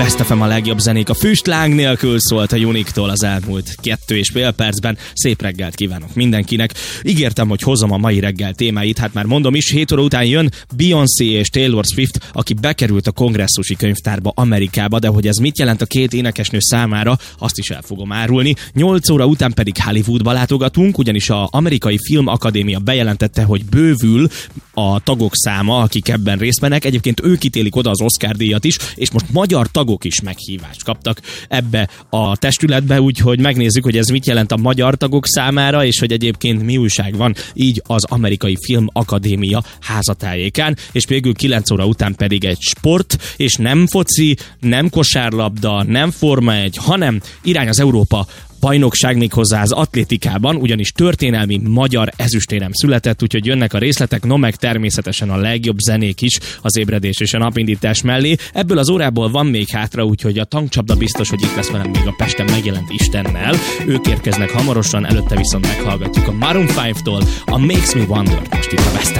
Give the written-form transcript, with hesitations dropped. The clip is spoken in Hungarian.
Best FM, a legjobb zenék a füstláng nélkül szólt a Uniktól az elmúlt 2,5 percben. Szép reggelt kívánok mindenkinek. Ígértem, hogy hozom a mai reggel témáit, hát már mondom is, 7 óra után jön Beyoncé és Taylor Swift, aki bekerült a kongresszusi könyvtárba Amerikába, de hogy ez mit jelent a két énekesnő számára, azt is el fogom árulni. 8 óra után pedig Hollywoodba látogatunk, ugyanis az Amerikai Filmakadémia bejelentette, hogy bővül a tagok száma, akik ebben részt vennek. Egyébként ők ítélik oda az Oscar-díjat is, és most magyar tagok is meghívást kaptak ebbe a testületbe, úgyhogy megnézzük, hogy ez mit jelent a magyar tagok számára, és hogy egyébként mi újság van így az Amerikai Filmakadémia házatájékán, és végül 9 óra után pedig egy sport, és nem foci, nem kosárlabda, nem Forma 1, hanem irány az Európa bajnokság, méghozzá az atlétikában, ugyanis történelmi magyar ezüstérem született, úgyhogy jönnek a részletek, no meg természetesen a legjobb zenék is az ébredés és a napindítás mellé. Ebből az órából van még hátra, úgyhogy a tankcsapda biztos, hogy itt lesz velem még a Pesten megjelent Istennel. Ők érkeznek hamarosan, előtte viszont meghallgatjuk a Maroon 5-tól a Makes Me Wonder most itt a Best